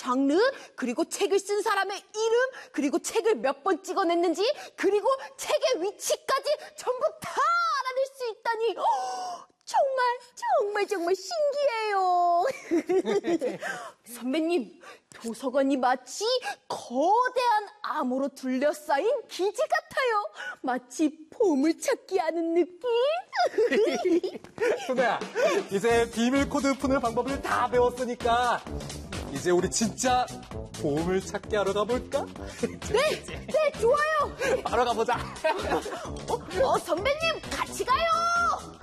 장르, 그리고 책을 쓴 사람의 이름, 그리고 책을 몇 번 찍어냈는지, 그리고 책의 위치까지 전부 다 알아낼 수 있다니 정말 신기해요. 선배님, 도서관이 마치 거대한 암호로 둘러싸인 기지 같아요. 마치 보물찾기 하는 느낌? 선배야, 이제 비밀 코드 푸는 방법을 다 배웠으니까 이제 우리 진짜 보물찾기 하러 가볼까? 네, 좋아요. 바로 가보자. 선배님, 같이 가요.